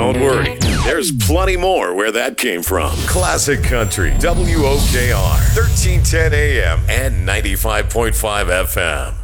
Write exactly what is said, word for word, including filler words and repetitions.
don't worry. There's plenty more where that came from. Classic Country, W O K R, thirteen ten A M and ninety-five point five F M.